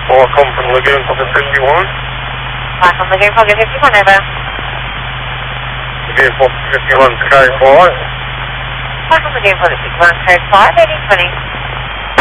Welcome from Lagoon Pocket 51. Welcome Lagoon Pocket 51, over. Lagoon Pocket 51, code 5. Welcome Lagoon Pocket 51, code 5, 1820.